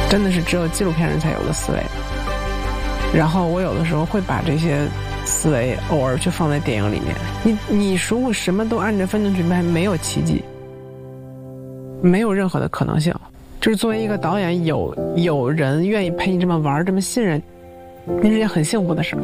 真的是只有纪录片人才有的思维。然后我有的时候会把这些思维偶尔去放在电影里面。你如果什么都按着分镜去拍，没有奇迹，没有任何的可能性。就是作为一个导演，有人愿意陪你这么玩，这么信任，那是件很幸福的事。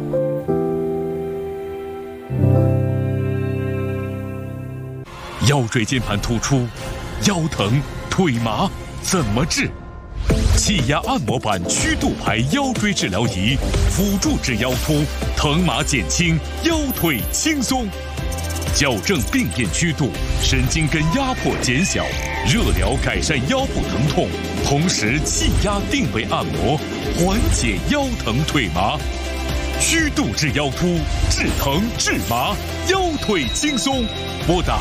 腰椎间盘突出、腰疼、腿麻怎么治？气压按摩板曲度排腰椎治疗仪，辅助治腰突，疼麻减轻，腰腿轻松。矫正病变曲度，神经根压迫减小，热疗改善腰部疼痛，同时气压定位按摩，缓解腰疼腿麻。曲度治腰突，治疼治麻，腰腿轻松。拨打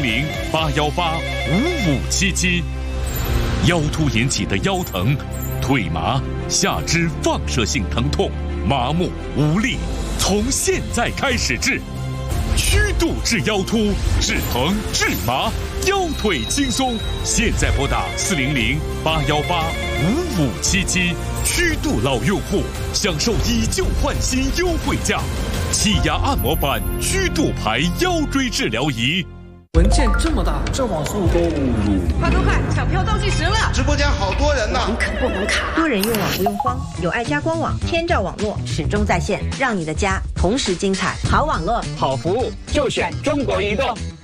400-818-5577。腰突引起的腰疼、腿麻、下肢放射性疼痛、麻木无力，从现在开始治。曲度治腰突，治疼治麻，腰腿轻松。现在拨打400-818-5577。曲度老用户享受以旧换新优惠价，气压按摩板曲度排腰椎治疗仪。 文件这么大，这网速都快，抢票倒计时了！ 直播间好多人呢， 不能卡。 多人用网不用慌，有爱家官网，天照网络始终在线，让你的家同时精彩。好网络， 好服务，就选中国移动。